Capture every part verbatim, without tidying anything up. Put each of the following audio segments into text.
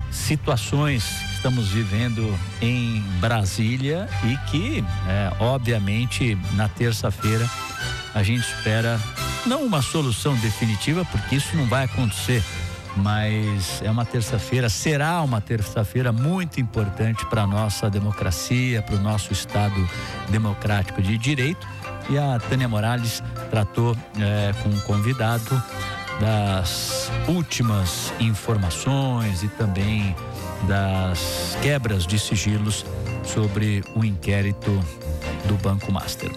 situações que estamos vivendo em Brasília e que, é, obviamente, na terça-feira a gente espera não uma solução definitiva, porque isso não vai acontecer, mas é uma terça-feira, será uma terça-feira muito importante para a nossa democracia, para o nosso Estado democrático de direito. E a Tânia Morales tratou é, com um convidado das últimas informações e também das quebras de sigilos sobre o inquérito do Banco Master.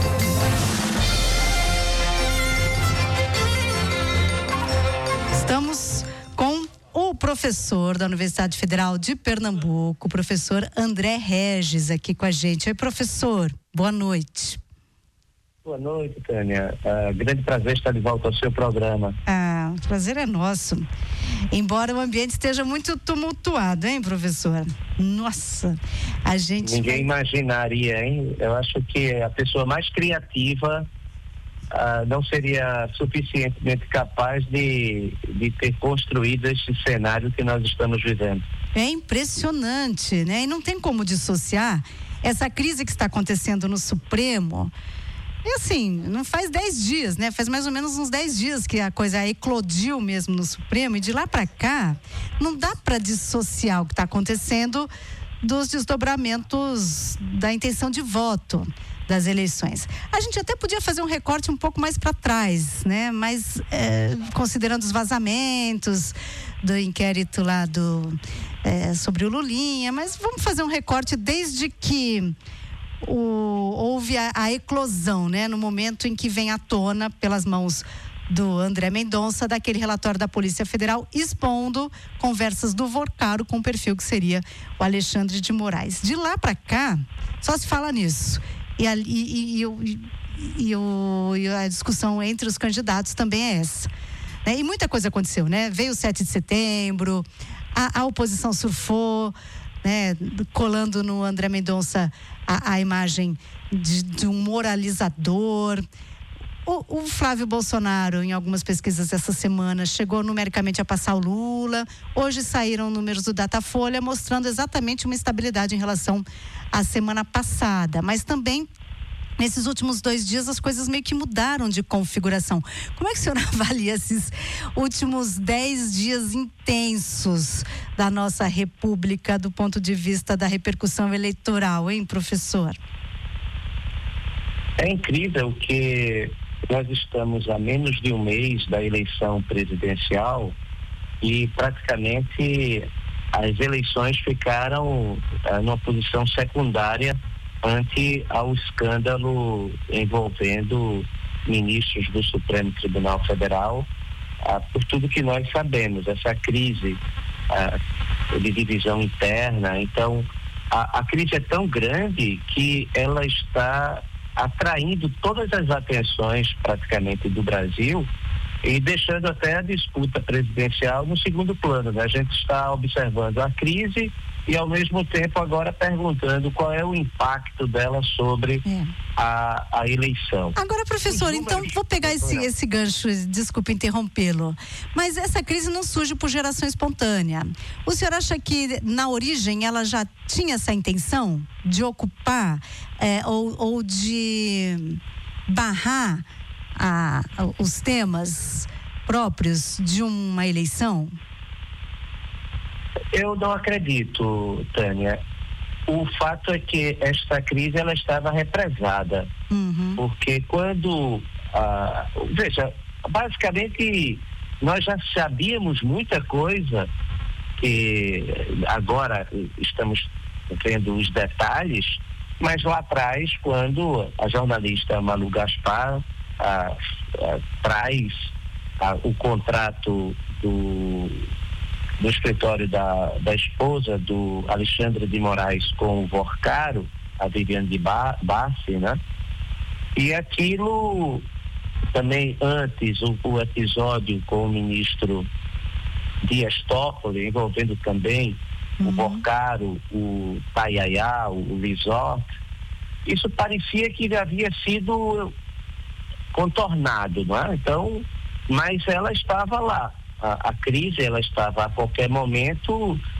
Estamos com o professor da Universidade Federal de Pernambuco, o professor André Regis, aqui com a gente. Oi, professor, boa noite. Boa noite, Tânia. Uh, grande prazer estar de volta ao seu programa. Ah, o prazer é nosso. Embora o ambiente esteja muito tumultuado, hein, professor? Nossa, a gente... Ninguém vai... imaginaria, hein? Eu acho que a pessoa mais criativa uh, não seria suficientemente capaz de, de ter construído esse cenário que nós estamos vivendo. É impressionante, né? E não tem como dissociar essa crise que está acontecendo no Supremo. E assim, não faz dez dias, né? Faz mais ou menos uns dez dias que a coisa eclodiu mesmo no Supremo, e de lá para cá não dá para dissociar o que está acontecendo dos desdobramentos da intenção de voto das eleições. A gente até podia fazer um recorte um pouco mais para trás, né? Mas é, considerando os vazamentos do inquérito lá do, é, sobre o Lulinha, mas vamos fazer um recorte desde que O, houve a, a eclosão, né, no momento em que vem à tona, pelas mãos do André Mendonça, daquele relatório da Polícia Federal expondo conversas do Vorcaro com o perfil que seria o Alexandre de Moraes. De lá para cá, só se fala nisso. E a, e, e, e, e, o, e a discussão entre os candidatos também é essa. Né? E muita coisa aconteceu, né? Veio o sete de setembro, a, a oposição surfou, né, colando no André Mendonça a, a imagem de, de um moralizador. O, o Flávio Bolsonaro, em algumas pesquisas essa semana, chegou numericamente a passar o Lula. Hoje saíram números do Datafolha mostrando exatamente uma estabilidade em relação à semana passada, mas também nesses últimos dois dias as coisas meio que mudaram de configuração. Como é que o senhor avalia esses últimos dez dias intensos da nossa república do ponto de vista da repercussão eleitoral, hein, professor? É incrível que nós estamos a menos de um mês da eleição presidencial e praticamente as eleições ficaram ah, numa posição secundária ante ao escândalo envolvendo ministros do Supremo Tribunal Federal, ah, por tudo que nós sabemos, essa crise ah, de divisão interna. Então, a, a crise é tão grande que ela está atraindo todas as atenções praticamente do Brasil e deixando até a disputa presidencial no segundo plano, né? A gente está observando a crise e ao mesmo tempo agora perguntando qual é o impacto dela sobre é. a, a eleição. Agora, professor, números... então vou pegar esse, esse gancho, desculpe interrompê-lo, mas essa crise não surge por geração espontânea. O senhor acha que na origem ela já tinha essa intenção de ocupar é, ou, ou de barrar a, os temas próprios de uma eleição? Eu não acredito, Tânia. O fato é que esta crise ela estava represada, uhum. porque quando, ah, veja, basicamente nós já sabíamos muita coisa, que agora estamos vendo os detalhes, mas lá atrás, quando a jornalista Malu Gaspar ah, ah, traz ah, o contrato do no escritório da, da esposa do Alexandre de Moraes com o Vorcaro, a Viviane de Bassi, né? E aquilo também antes, o, o episódio com o ministro Dias Toffoli, envolvendo também uhum. o Vorcaro, o Tayayá, o, o Resort, isso parecia que havia sido contornado, não é? Então, mas ela estava lá. A, a crise, ela estava a qualquer momento